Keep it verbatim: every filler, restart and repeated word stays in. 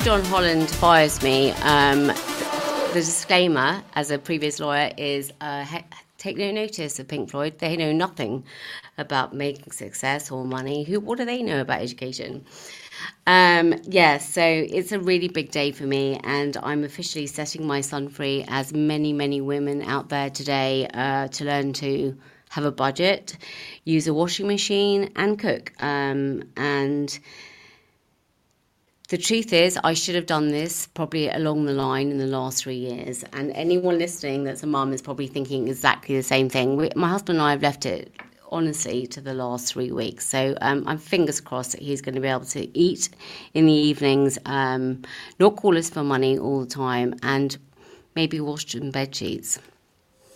John Holland fires me, um, the disclaimer as a previous lawyer is uh, he- take no notice of Pink Floyd. They know nothing about making success or money. Who? What do they know about education? Um, yeah, so it's a really big day for me, and I'm officially setting my son free, as many, many women out there today, uh, to learn to have a budget, use a washing machine, and cook. Um, and the truth is, I should have done this probably along the line in the last three years. And anyone listening that's a mum is probably thinking exactly the same thing. We, my husband and I have left it, honestly, to the last three weeks. So um, I'm fingers crossed that he's going to be able to eat in the evenings, um, not call us for money all the time, and maybe wash some bed sheets.